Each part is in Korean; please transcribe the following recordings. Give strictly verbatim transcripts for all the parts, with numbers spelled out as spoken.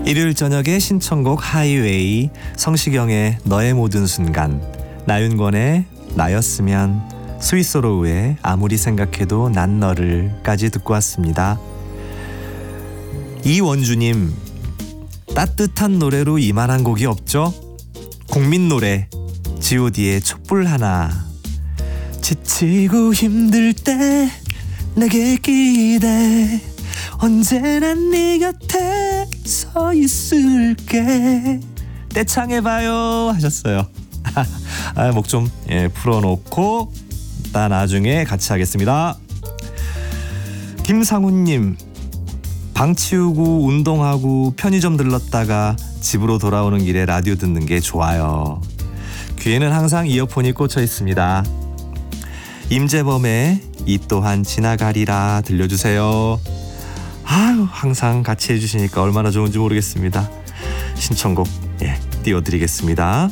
일요일 저녁에 신청곡 하이웨이, 성시경의 너의 모든 순간, 나윤권의 나였으면, 스위스로우의 아무리 생각해도 난 너를까지 듣고 왔습니다. 이원주님, 따뜻한 노래로 이만한 곡이 없죠? 국민 노래 지오디의 촛불 하나. 지치고 힘들 때 내게 기대, 언제나 네 곁에 서 있을게. 떼창해봐요 하셨어요. 아, 목 좀 예, 풀어놓고 나 나중에 같이 하겠습니다. 김상훈님, 방 치우고 운동하고 편의점 들렀다가 집으로 돌아오는 길에 라디오 듣는 게 좋아요. 귀에는 항상 이어폰이 꽂혀 있습니다. 임재범의 이 또한 지나가리라 들려주세요. 아유, 항상 같이 해주시니까 얼마나 좋은지 모르겠습니다. 신청곡 예, 띄워드리겠습니다.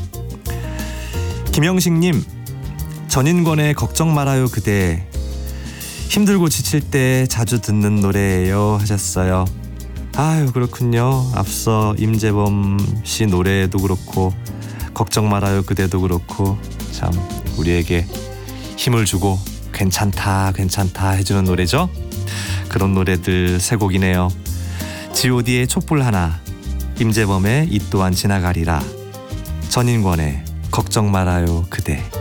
김영식님, 전인권의 걱정 말아요 그대, 힘들고 지칠 때 자주 듣는 노래예요 하셨어요. 아유, 그렇군요. 앞서 임재범 씨 노래도 그렇고 걱정 말아요 그대도 그렇고 참 우리에게 힘을 주고 괜찮다 괜찮다 해주는 노래죠. 그런 노래들 세 곡이네요. 지오디의 촛불 하나, 임재범의 이 또한 지나가리라, 전인권의 걱정 말아요 그대.